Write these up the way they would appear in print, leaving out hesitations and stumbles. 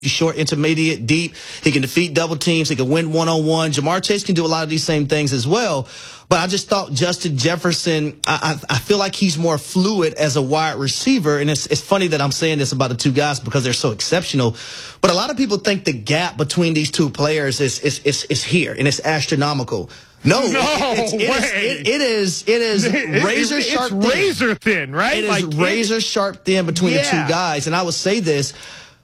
short, intermediate, deep. He can defeat double teams. He can win one-on-one. Ja'Marr Chase can do a lot of these same things as well. But I just thought Justin Jefferson, I feel like he's more fluid as a wide receiver. And it's funny that I'm saying this about the two guys because they're so exceptional. But a lot of people think the gap between these two players is here, and it's astronomical. It is razor sharp. It's razor thin, right? It is razor sharp thin between the two guys. And I would say this.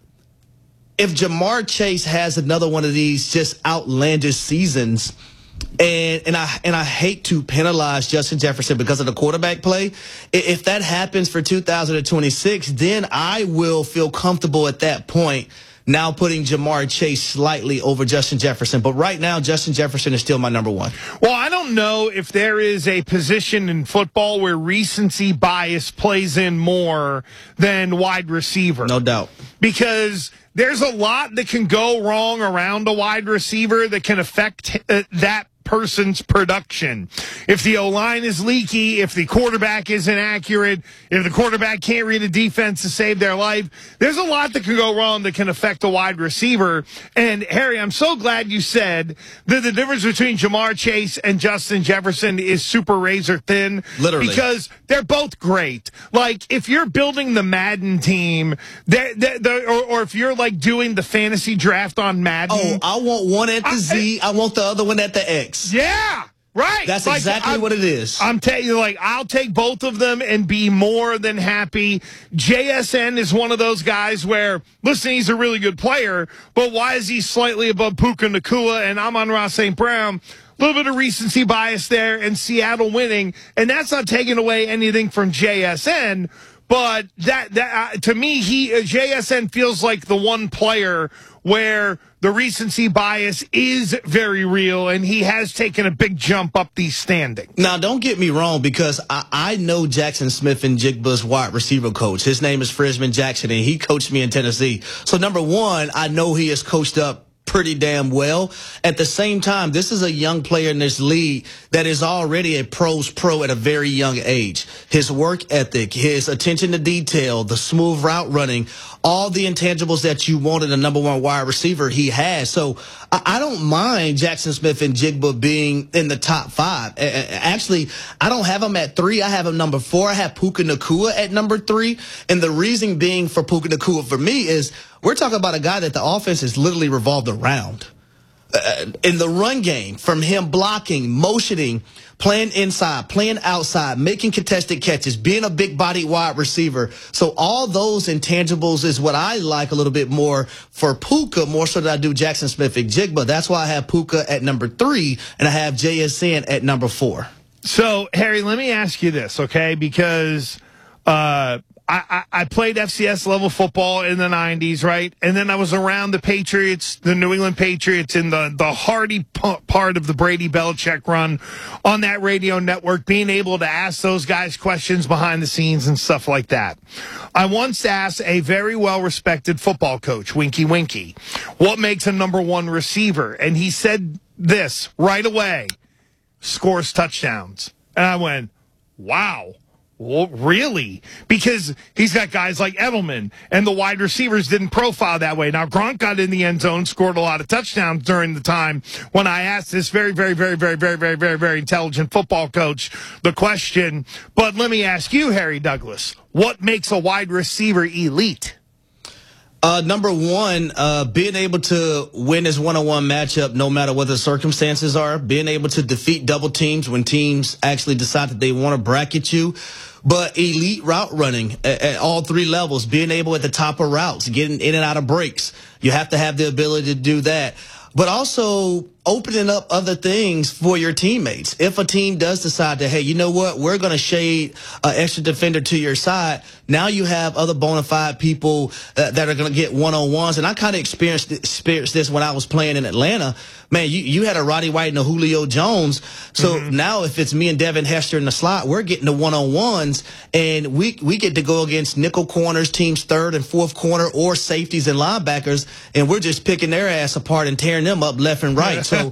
If Ja'Marr Chase has another one of these just outlandish seasons, and I hate to penalize Justin Jefferson because of the quarterback play, if that happens for 2026, then I will feel comfortable at that point now putting Ja'Marr Chase slightly over Justin Jefferson. But right now, Justin Jefferson is still my number one. Well, I don't know if there is a position in football where recency bias plays in more than wide receiver. No doubt. Because there's a lot that can go wrong around a wide receiver that can affect that person's production. If the O-line is leaky, if the quarterback is inaccurate, if the quarterback can't read a defense to save their life, there's a lot that can go wrong that can affect a wide receiver. And Harry, I'm so glad you said that the difference between Ja'Marr Chase and Justin Jefferson is super razor thin. Literally. Because they're both great. Like, if you're building the Madden team, or if you're like doing the fantasy draft on Madden. Oh, I want one at the Z. I want the other one at the X. Yeah, right. That's exactly what it is. I'm telling you, I'll take both of them and be more than happy. JSN is one of those guys where, listen, he's a really good player, but why is he slightly above Puka Nacua and Amon-Ra St. Brown? A little bit of recency bias there and Seattle winning, and that's not taking away anything from JSN. But that to me, JSN feels like the one player where the recency bias is very real, and he has taken a big jump up these standings. Now, don't get me wrong, because I know Jackson Smith and Jigba's wide receiver coach. His name is Frisman Jackson, and he coached me in Tennessee. So, number one, I know he is coached up pretty damn well. At the same time, this is a young player in this league that is already a pro's pro at a very young age. His work ethic, his attention to detail, the smooth route running, all the intangibles that you want in a number one wide receiver, he has. So I don't mind Jackson Smith and Jigba being in the top five. Actually, I don't have him at 3. I have him number 4. I have Puka Nacua at number 3. And the reason being for Puka Nacua for me is we're talking about a guy that the offense is literally revolved around. In the run game, from him blocking, motioning, playing inside, playing outside, making contested catches, being a big-bodied wide receiver. So all those intangibles is what I like a little bit more for Puka, more so than I do Jackson Smith and Jigba. That's why I have Puka at number 3, and I have JSN at number 4. So, Harry, let me ask you this, okay? Because I played FCS level football in the 90s, right? And then I was around the Patriots, the New England Patriots, in the hardy part of the Brady Belichick run on that radio network, being able to ask those guys questions behind the scenes and stuff like that. I once asked a very well-respected football coach, Winky Winky, what makes a number one receiver? And he said this right away: scores touchdowns. And I went, wow. Well, really? Because he's got guys like Edelman, and the wide receivers didn't profile that way. Now, Gronk got in the end zone, scored a lot of touchdowns during the time when I asked this very, very, very, very, very, very, very, very intelligent football coach the question. But let me ask you, Harry Douglas, what makes a wide receiver elite? Number one, being able to win his one-on-one matchup no matter what the circumstances are, being able to defeat double teams when teams actually decide that they want to bracket you, but elite route running at all 3 levels, being able at the top of routes, getting in and out of breaks. You have to have the ability to do that. But also opening up other things for your teammates. If a team does decide to, hey, you know what, we're going to shade an extra defender to your side, now you have other bona fide people that are going to get one-on-ones. And I kind of experienced this when I was playing in Atlanta. Man, you had a Roddy White and a Julio Jones. So now if it's me and Devin Hester in the slot, we're getting the one-on-ones, and we get to go against nickel corners, teams third and fourth corner, or safeties and linebackers, and we're just picking their ass apart and tearing them up left and right. So,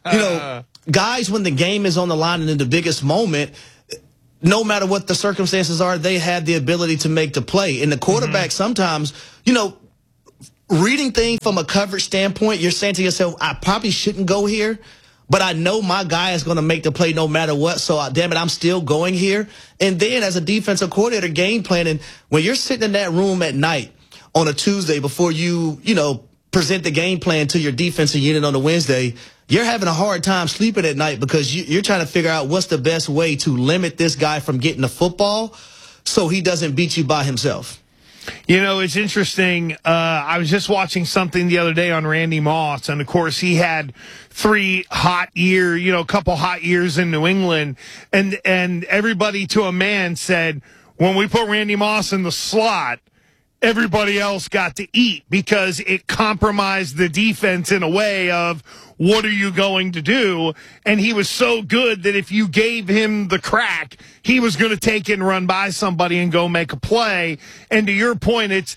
guys, when the game is on the line and in the biggest moment, no matter what the circumstances are, they have the ability to make the play. And the quarterback sometimes, reading things from a coverage standpoint, you're saying to yourself, I probably shouldn't go here, but I know my guy is going to make the play no matter what. So, damn it, I'm still going here. And then as a defensive coordinator, game planning, when you're sitting in that room at night on a Tuesday before you present the game plan to your defensive unit on a Wednesday, you're having a hard time sleeping at night because you're trying to figure out what's the best way to limit this guy from getting the football so he doesn't beat you by himself. You know, it's interesting. I was just watching something the other day on Randy Moss, and of course he had a couple hot years in New England, and everybody to a man said, when we put Randy Moss in the slot, everybody else got to eat because it compromised the defense in a way of, what are you going to do? And he was so good that if you gave him the crack, he was going to take it and run by somebody and go make a play. And to your point, it's,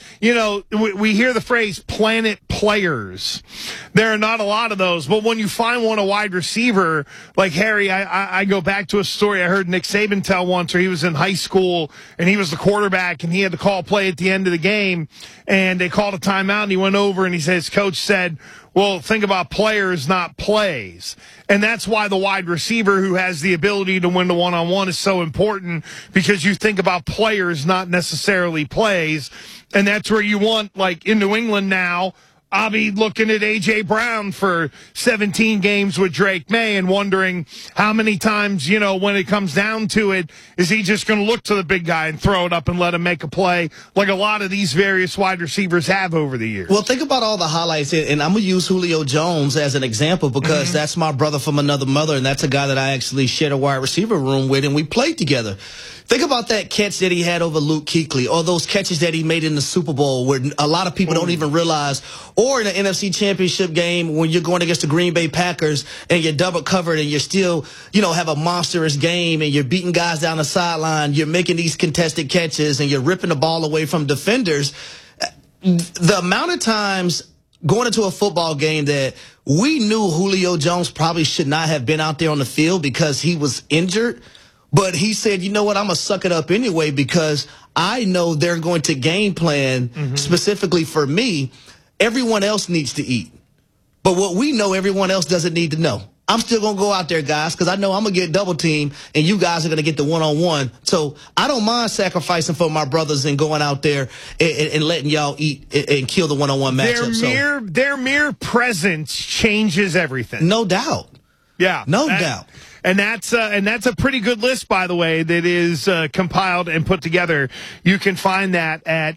we hear the phrase planet players. There are not a lot of those, but when you find one, a wide receiver, like Harry, I go back to a story I heard Nick Saban tell once where he was in high school and he was the quarterback and he had to call a play at the end of the game and they called a timeout and he went over and his coach said, well, think about players, not plays. And that's why the wide receiver who has the ability to win the one-on-one is so important, because you think about players, not necessarily plays. And that's where you want, like in New England now, I'll be looking at A.J. Brown for 17 games with Drake May and wondering how many times, when it comes down to it, is he just going to look to the big guy and throw it up and let him make a play like a lot of these various wide receivers have over the years? Well, think about all the highlights, and I'm going to use Julio Jones as an example because that's my brother from another mother, and that's a guy that I actually shared a wide receiver room with, and we played together. Think about that catch that he had over Luke Kuechly, or those catches that he made in the Super Bowl where a lot of people don't even realize, or in the NFC Championship game when you're going against the Green Bay Packers and you're double covered and you're still, have a monstrous game and you're beating guys down the sideline, you're making these contested catches and you're ripping the ball away from defenders. The amount of times going into a football game that we knew Julio Jones probably should not have been out there on the field because he was injured, but he said, you know what, I'm going to suck it up anyway because I know they're going to game plan specifically for me. Everyone else needs to eat. But what we know everyone else doesn't need to know. I'm still going to go out there, guys, because I know I'm going to get double teamed and you guys are going to get the one-on-one. So I don't mind sacrificing for my brothers and going out there and letting y'all eat and kill the one-on-one matchup. Their mere presence changes everything. No doubt. Yeah. No doubt. And that's a pretty good list, by the way, that is compiled and put together. You can find that at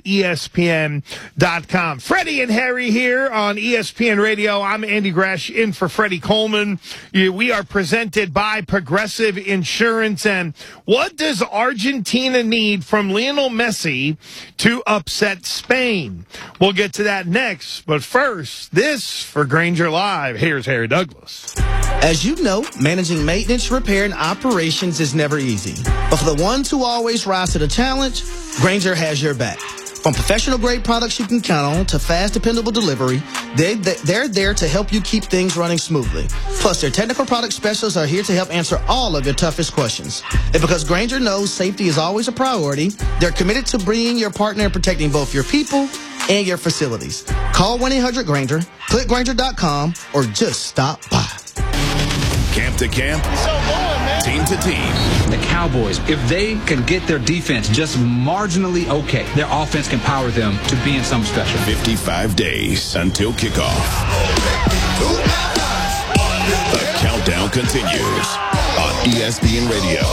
ESPN.com. Freddie and Harry here on ESPN Radio. I'm Andy Gresh in for Freddie Coleman. We are presented by Progressive Insurance. And what does Argentina need from Lionel Messi to upset Spain? We'll get to that next. But first, this for Grainger Live. Here's Harry Douglas. As you know, managing maintenance, repair, and operations is never easy. But for the ones who always rise to the challenge, Grainger has your back. From professional-grade products you can count on to fast, dependable delivery, they're there to help you keep things running smoothly. Plus, their technical product specialists are here to help answer all of your toughest questions. And because Grainger knows safety is always a priority, they're committed to bringing your partner and protecting both your people and your facilities. Call 1-800-GRAINGER, click Grainger.com, or just stop by. Camp to camp, team to team. The Cowboys, if they can get their defense just marginally okay, their offense can power them to being something special. 55 days until kickoff. The countdown continues on ESPN Radio.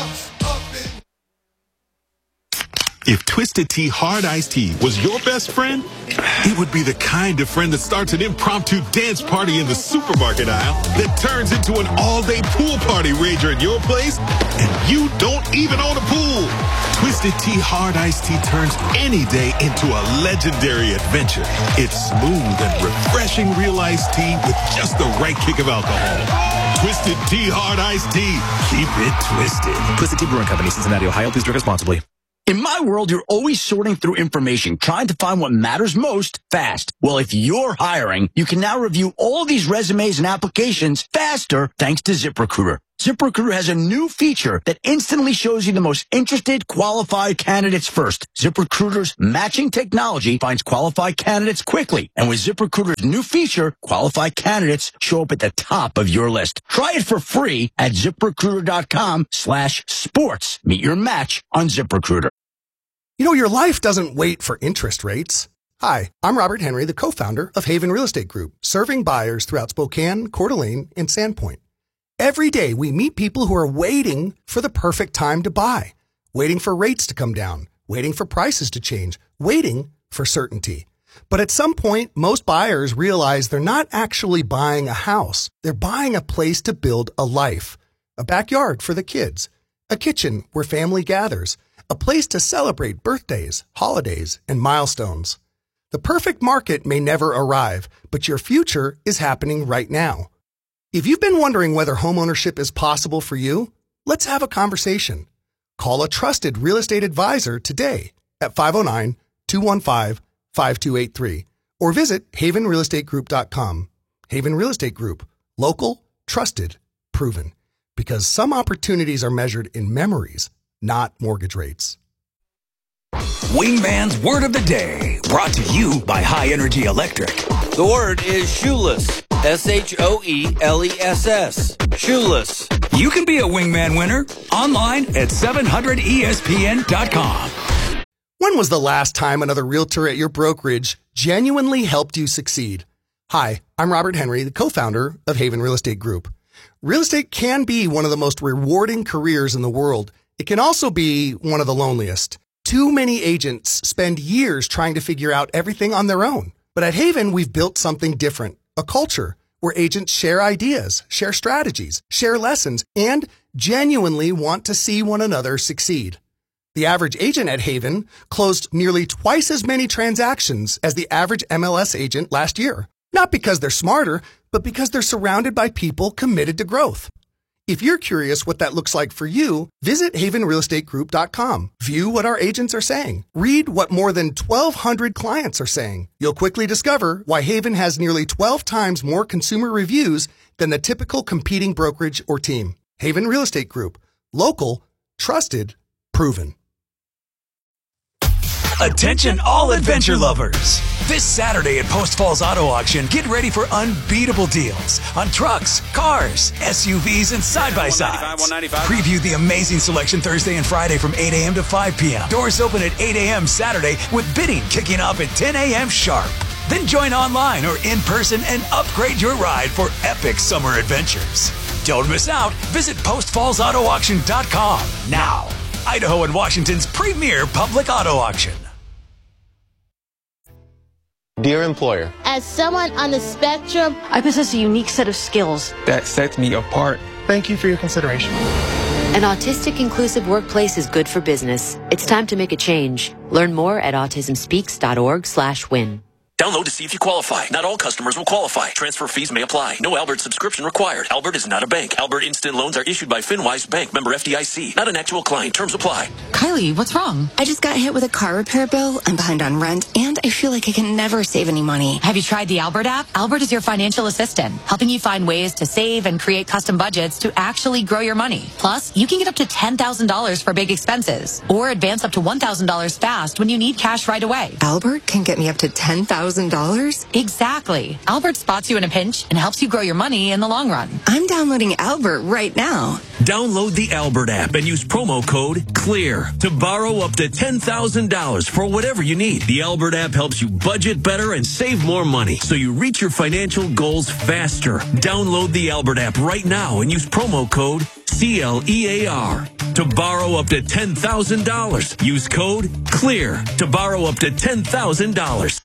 If Twisted Tea Hard Iced Tea was your best friend, it would be the kind of friend that starts an impromptu dance party in the supermarket aisle that turns into an all-day pool party rager at your place, and you don't even own a pool. Twisted Tea Hard Iced Tea turns any day into a legendary adventure. It's smooth and refreshing real iced tea with just the right kick of alcohol. Twisted Tea Hard Iced Tea. Keep it twisted. Twisted Tea Brewing Company, Cincinnati, Ohio. Please drink responsibly. In my world, you're always sorting through information, trying to find what matters most fast. Well, if you're hiring, you can now review all these resumes and applications faster thanks to ZipRecruiter. ZipRecruiter has a new feature that instantly shows you the most interested, qualified candidates first. ZipRecruiter's matching technology finds qualified candidates quickly. And with ZipRecruiter's new feature, qualified candidates show up at the top of your list. Try it for free at ZipRecruiter.com/sports. Meet your match on ZipRecruiter. You know, your life doesn't wait for interest rates. Hi, I'm Robert Henry, the co-founder of Haven Real Estate Group, serving buyers throughout Spokane, Coeur d'Alene, and Sandpoint. Every day, we meet people who are waiting for the perfect time to buy, waiting for rates to come down, waiting for prices to change, waiting for certainty. But at some point, most buyers realize they're not actually buying a house. They're buying a place to build a life, a backyard for the kids, a kitchen where family gathers, a place to celebrate birthdays, holidays, and milestones. The perfect market may never arrive, but your future is happening right now. If you've been wondering whether homeownership is possible for you, let's have a conversation. Call a trusted real estate advisor today at 509-215-5283 or visit havenrealestategroup.com. Haven Real Estate Group. Local, trusted, proven. Because some opportunities are measured in memories, not mortgage rates. Wingman's Word of the Day, brought to you by High Energy Electric. The word is shoeless. SHOELESS. Shoeless. You can be a Wingman winner online at 700ESPN.com. When was the last time another realtor at your brokerage genuinely helped you succeed? Hi, I'm Robert Henry, the co-founder of Haven Real Estate Group. Real estate can be one of the most rewarding careers in the world. It can also be one of the loneliest. Too many agents spend years trying to figure out everything on their own. But at Haven, we've built something different, a culture where agents share ideas, share strategies, share lessons, and genuinely want to see one another succeed. The average agent at Haven closed nearly twice as many transactions as the average MLS agent last year. Not because they're smarter, but because they're surrounded by people committed to growth. If you're curious what that looks like for you, visit havenrealestategroup.com. View what our agents are saying. Read what more than 1,200 clients are saying. You'll quickly discover why Haven has nearly 12 times more consumer reviews than the typical competing brokerage or team. Haven Real Estate Group. Local, trusted, proven. Attention all adventure lovers. This Saturday at Post Falls Auto Auction, get ready for unbeatable deals on trucks, cars, SUVs, and side-by-sides. Preview the amazing selection Thursday and Friday from 8 a.m. to 5 p.m. Doors open at 8 a.m. Saturday with bidding kicking off at 10 a.m. sharp. Then join online or in person and upgrade your ride for epic summer adventures. Don't miss out. Visit postfallsautoauction.com now. Idaho and Washington's premier public auto auction. Dear employer, as someone on the spectrum, I possess a unique set of skills that sets me apart. Thank you for your consideration. An autistic inclusive workplace is good for business. It's time to make a change. Learn more at autismspeaks.org/win. Download to see if you qualify. Not all customers will qualify. Transfer fees may apply. No Albert subscription required. Albert is not a bank. Albert Instant Loans are issued by FinWise Bank, member FDIC. Not an actual client. Terms apply. Kylie, what's wrong? I just got hit with a car repair bill. I'm behind on rent, and I feel like I can never save any money. Have you tried the Albert app? Albert is your financial assistant, helping you find ways to save and create custom budgets to actually grow your money. Plus, you can get up to $10,000 for big expenses, or advance up to $1,000 fast when you need cash right away. Albert can get me up to $10,000? Exactly. Albert spots you in a pinch and helps you grow your money in the long run. I'm downloading Albert right now. Download the Albert app and use promo code CLEAR to borrow up to $10,000 for whatever you need. The Albert app helps you budget better and save more money so you reach your financial goals faster. Download the Albert app right now and use promo code CLEAR to borrow up to $10,000. Use code CLEAR to borrow up to $10,000.